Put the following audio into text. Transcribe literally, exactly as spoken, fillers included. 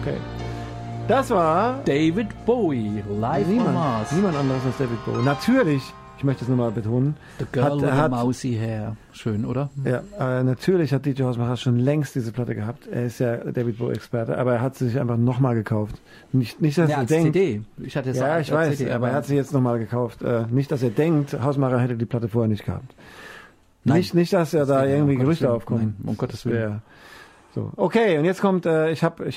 Okay. Das war David Bowie, live niemand, on Mars. niemand anderes als David Bowie. Natürlich, ich möchte es nochmal betonen. The Girl hat, with hat, the Mousy Hair. Schön, oder? Ja, äh, natürlich hat D J Hausmacher schon längst diese Platte gehabt. Er ist ja David Bowie-Experte, aber er hat sie sich einfach nochmal gekauft. Nicht, nicht dass Ja, er als denkt, C D. Ich hatte es ja, auch ich als weiß, C D, aber er hat sie jetzt nochmal gekauft. Äh, nicht, dass er denkt, Hausmacher hätte die Platte vorher nicht gehabt. Nein. Nicht, nicht, dass er Das da geht ja, irgendwie um Gottes Gerüchte Willen. aufkommen. Nein, um Gottes Willen. Ja. So. Okay, und jetzt kommt, äh, ich habe ich